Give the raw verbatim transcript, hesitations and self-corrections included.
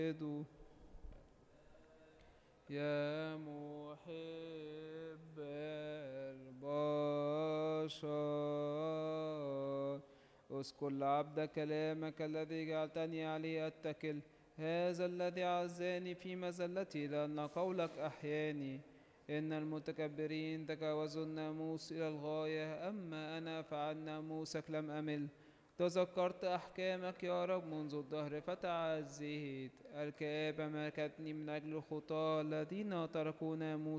يدو يا محب البشر اذكر لعبد كلامك الذي جعلتني عليه أتكل، هذا الذي عزاني في مزلتي لأن قولك أحياني. إن المتكبرين تجاوزوا الناموس إلى الغاية، أما أنا فعن ناموسك لم أمل. تذكرت أحكامك يا رب منذ الدهر فتعزيت، الكآبة ملكتني من أجل الخطاة الذين تركوا ناموسك.